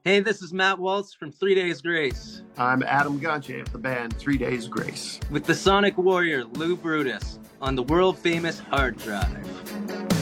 Hey, this is Matt Waltz from 3 Days Grace I'm Adam Gonche of the band 3 Days Grace. with the Sonic Warrior Lou Brutus on the world famous Hard Drive.